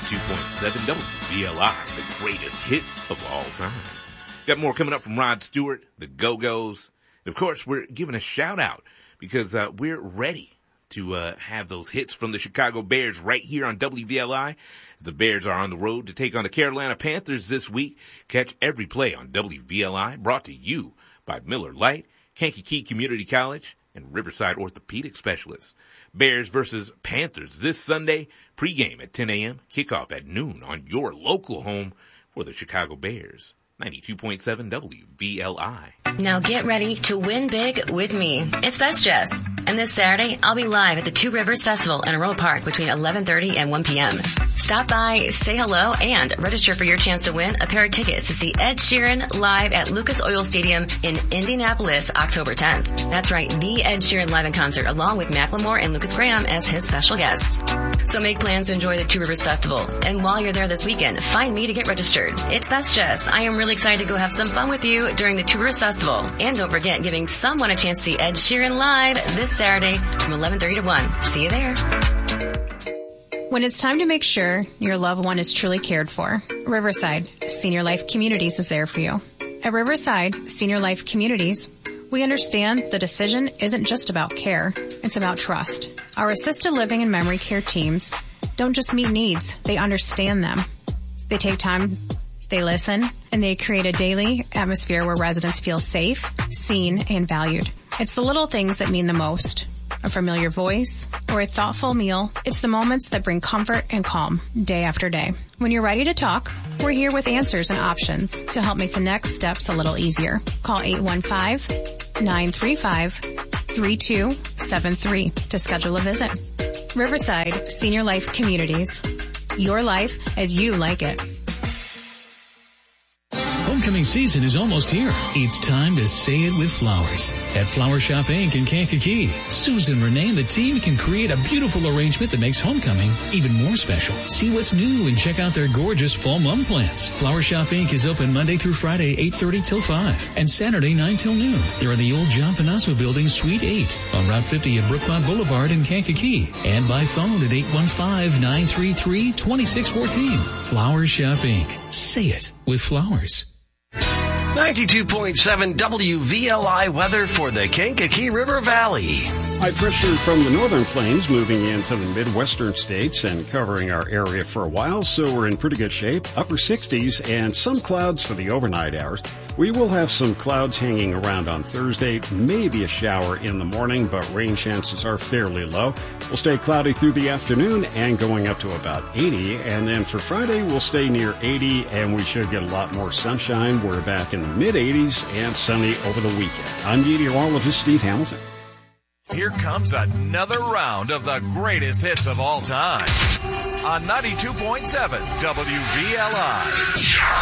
92.7 WVLI, the greatest hits of all time. Got more coming up from Rod Stewart, the Go-Go's. And of course, we're giving a shout out because we're ready to have those hits from the Chicago Bears right here on WVLI. The Bears are on the road to take on the Carolina Panthers this week. Catch every play on WVLI, brought to you by Miller Lite, Kankakee Community College, and Riverside Orthopedic Specialists. Bears versus Panthers this Sunday, pregame at 10 a.m., kickoff at noon on your local home for the Chicago Bears. 92.7 WVLI. Now get ready to win big with me. It's Best Jess. And this Saturday, I'll be live at the Two Rivers Festival in Aurora Park between 11:30 and 1 p.m. Stop by, say hello, and register for your chance to win a pair of tickets to see Ed Sheeran live at Lucas Oil Stadium in Indianapolis, October 10th. That's right, the Ed Sheeran live in concert, along with Macklemore and Lucas Graham as his special guests. So make plans to enjoy the Two Rivers Festival. And while you're there this weekend, find me to get registered. It's Best Jess. I am really excited to go have some fun with you during the Two Rivers Festival. And don't forget, giving someone a chance to see Ed Sheeran live this Saturday from 11:30 to 1. See you there. When it's time to make sure your loved one is truly cared for, Riverside Senior Life Communities is there for you. At Riverside Senior Life Communities, we understand the decision isn't just about care, it's about trust. Our assisted living and memory care teams don't just meet needs, they understand them. They take time, they listen, and they create a daily atmosphere where residents feel safe, seen, and valued. It's the little things that mean the most. A familiar voice, or a thoughtful meal. It's the moments that bring comfort and calm day after day. When you're ready to talk, we're here with answers and options to help make the next steps a little easier. Call 815-935-3273 to schedule a visit. Riverside Senior Life Communities. Your life as you like it. Homecoming season is almost here. It's time to say it with flowers. At Flower Shop Inc. in Kankakee, Susan, Renee, and the team can create a beautiful arrangement that makes homecoming even more special. See what's new and check out their gorgeous fall mum plants. Flower Shop Inc. is open Monday through Friday, 8:30 till 5, and Saturday, 9 till noon. They're in the old John Panasso Building, Suite 8, on Route 50 at Brookmont Boulevard in Kankakee, and by phone at 815-933-2614. Flower Shop Inc. Say it with flowers. 92.7 WVLI weather for the Kankakee River Valley. High pressure from the northern plains moving into the midwestern states and covering our area for a while, so we're in pretty good shape. Upper 60s and some clouds for the overnight hours. We will have some clouds hanging around on Thursday, maybe a shower in the morning, but rain chances are fairly low. We'll stay cloudy through the afternoon and going up to about 80, and then for Friday we'll stay near 80 and we should get a lot more sunshine. We're back in the mid-80s and sunny over the weekend. I'm meteorologist Steve Hamilton. Here comes another round of the greatest hits of all time on 92.7 WVLI.